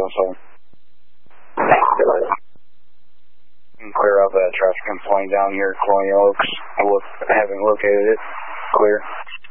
777. Clear out that traffic control down here at Colonial Oaks. I haven't located it. Clear.